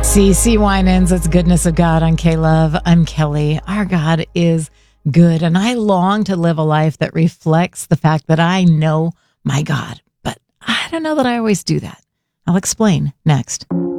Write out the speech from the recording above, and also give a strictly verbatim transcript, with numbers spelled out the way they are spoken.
C C Winans, it's Goodness of God on K-Love. I'm Kelly. Our God is good, and I long to live a life that reflects the fact that I know my God. But I don't know that I always do that. I'll explain next.